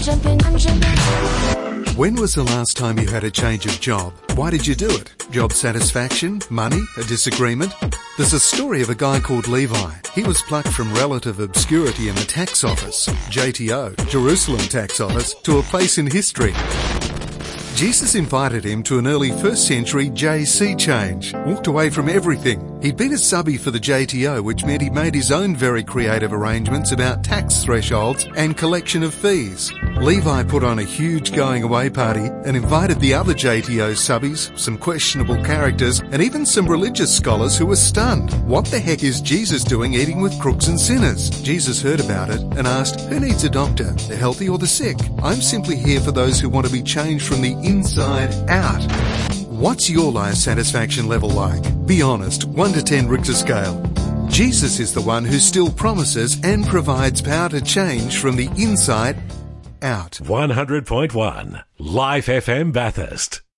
When was the last time you had a change of job? Why did you do it? Job satisfaction? Money? A disagreement? There's a story of a guy called Levi. He was plucked from relative obscurity in the tax office, JTO, Jerusalem tax office, to a place in history. Jesus invited him to an early 1st century JC change, walked away from everything. He'd been a subby for the JTO, which meant he made his own very creative arrangements about tax thresholds and collection of fees. Levi put on a huge going away party and invited the other JTO subbies, some questionable characters, and even some religious scholars who were stunned. What the heck is Jesus doing eating with crooks and sinners? Jesus heard about it and asked, who needs a doctor, the healthy or the sick? I'm simply here for those who want to be changed from the inside out. What's your life satisfaction level like? Be honest, 1 to 10 Richter scale. Jesus is the one who still promises and provides power to change from the inside out. 100.1 Life FM Bathurst.